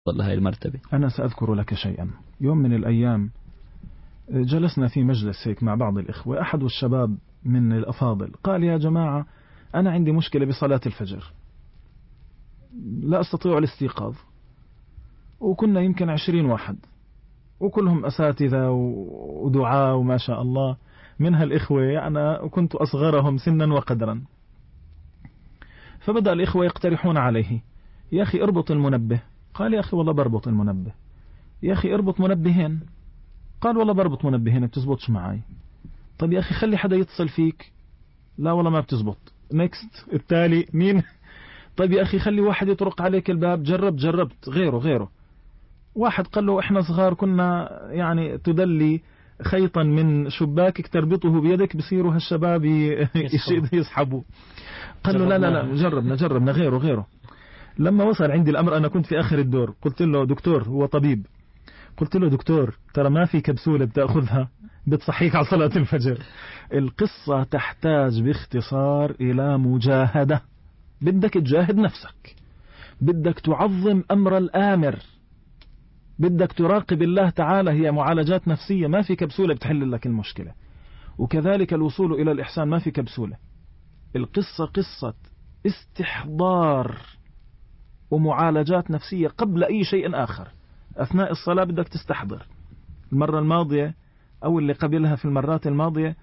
لهذه المرتبة؟ أنا سأذكر لك شيئا. يوم من الأيام جلسنا في مجلس هيك مع بعض الإخوة، أحد الشباب من الأفاضل قال: يا جماعة، أنا عندي مشكلة بصلاة الفجر، لا أستطيع الاستيقاظ. وكنا يمكن 20 واحد، وكلهم أساتذة ودعاء وما شاء الله، منها الإخوة أنا كنت أصغرهم سنا وقدرا. فبدأ الإخوة يقترحون عليه: يا أخي اربط المنبه. قال: يا أخي والله بربط المنبه. يا أخي اربط منبهين. قال: والله بربط منبهين بتزبطش معي. طب يا أخي خلي حدا يتصل فيك. لا والله ما بتزبط. نيكست. التالي مين؟ طيب يا أخي خلي واحد يطرق عليك الباب. جربت غيره. واحد قال له: احنا صغار كنا يعني تدلي خيطا من شباكك تربطه بيدك بصيروا هالشباب يسحبوا. قال له: لا جربنا غيره. لما وصل عندي الأمر أنا كنت في آخر الدور، قلت له: دكتور، هو طبيب، قلت له: دكتور، ترى ما في كبسولة بتأخذها بتصحيك على صلاة الفجر. القصة تحتاج باختصار إلى مجاهدة. بدك تجاهد نفسك، بدك تعظم أمر الآمر، بدك تراقب الله تعالى. هي معالجات نفسية، ما في كبسولة بتحل لك المشكلة. وكذلك الوصول إلى الإحسان ما في كبسولة. القصة قصة استحضار ومعالجات نفسية قبل أي شيء آخر. أثناء الصلاة بدك تستحضر. المرة الماضية أو اللي قبلها في المرات الماضية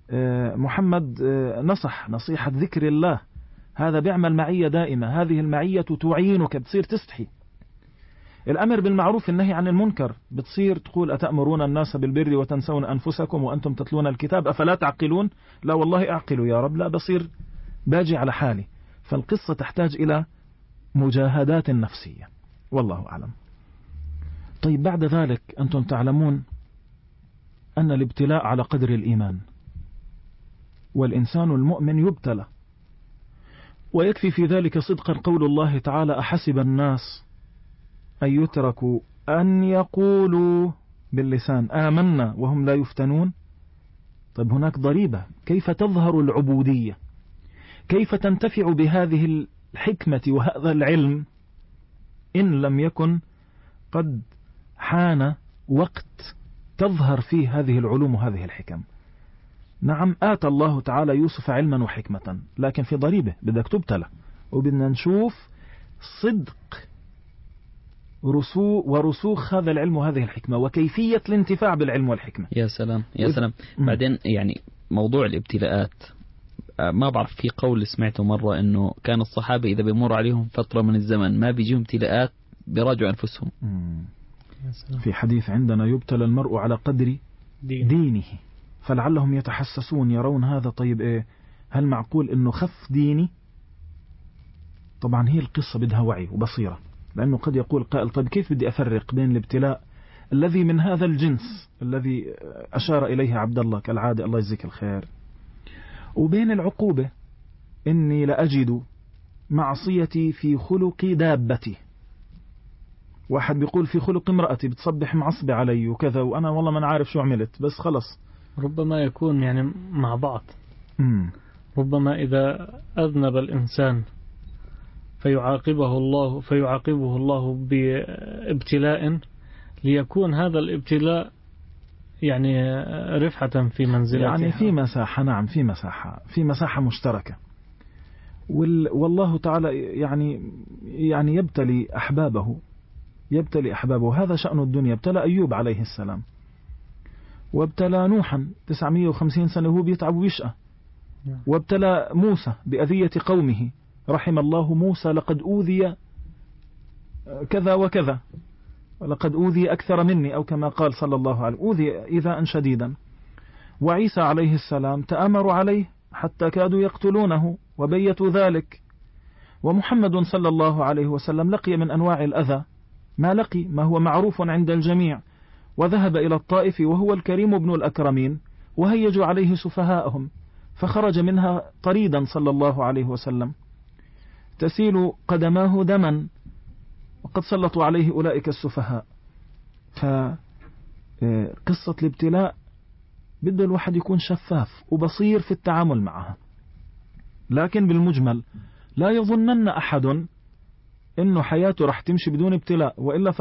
محمد نصح نصيحة ذكر الله. هذا بيعمل معية دائمة، هذه المعية تعينك، بتصير تستحي. الأمر بالمعروف النهي عن المنكر، بتصير تقول: أتأمرون الناس بالبر وتنسون أنفسكم وأنتم تتلون الكتاب أفلا تعقلون؟ لا والله أعقل يا رب، لا بصير باجي على حالي. فالقصة تحتاج إلى مجاهدات نفسية، والله أعلم. طيب بعد ذلك أنتم تعلمون أن الابتلاء على قدر الإيمان، والإنسان المؤمن يبتلى. ويكفي في ذلك صدقا قول الله تعالى: أحسب الناس أن يتركوا أن يقولوا باللسان آمنا وهم لا يفتنون. طيب هناك ضريبة. كيف تظهر العبودية؟ كيف تنتفع بهذه الحكمة وهذا العلم إن لم يكن قد حان وقت تظهر فيه هذه العلوم وهذه الحكم؟ نعم، آتى الله تعالى يوسف علما وحكمة، لكن في ضريبة، بدك تبتلى، وبدنا نشوف صدق ورسوخ هذا العلم وهذه الحكمة وكيفية الانتفاع بالعلم والحكمة. يا سلام يا سلام. بعدين يعني موضوع الابتلاءات، ما بعرف، في قول سمعته مرة إنه كان الصحابة إذا بيمر عليهم فترة من الزمن ما بيجيهم ابتلاءات بيراجعوا أنفسهم. في حديث عندنا: يبتلى المرء على قدر دينه فلعلهم يتحسسون يرون هذا. طيب إيه، هل معقول إنه خف ديني؟ طبعا هي القصة بدها وعي وبصيرة، لأنه قد يقول قائل: طيب كيف بدي أفرق بين الابتلاء الذي من هذا الجنس الذي أشار إليه عبد الله كالعادة الله يجزيك الخير، وبين العقوبة إني لأجد معصيتي في خلق دابتي. واحد بيقول في خلق امرأتي بتصبح معصبة علي وكذا، وأنا والله ما عارف شو عملت، بس خلص. ربما يكون يعني مع بعض. ربما إذا أذنب الإنسان فيعاقبه الله بابتلاء ليكون هذا الابتلاء يعني رفعة في منزلته، يعني في مساحة. نعم، في مساحة مشتركة. والله تعالى يعني يبتلي أحبابه. هذا شأن الدنيا. ابتلى أيوب عليه السلام، وابتلى نوحا 950 سنة وهو بيتعب ويشقى، وابتلى موسى بأذية قومه. رحم الله موسى: لقد أوذي كذا وكذا، ولقد أوذي أكثر مني، أو كما قال صلى الله عليه وسلم: أوذي إيذاء شديدا. وعيسى عليه السلام تآمروا عليه حتى كادوا يقتلونه وبيتوا ذلك. ومحمد صلى الله عليه وسلم لقي من أنواع الأذى ما لقي، ما هو معروف عند الجميع. وذهب إلى الطائف وهو الكريم ابن الأكرمين، وهيجوا عليه سفهاءهم، فخرج منها طريدا صلى الله عليه وسلم تسيل قدماه دما، وقد سلطوا عليه أولئك السفهاء. فقصة الابتلاء بده الواحد يكون شفاف وبصير في التعامل معها. لكن بالمجمل لا يظنن أحد إنه حياته رح تمشي بدون ابتلاء، وإلا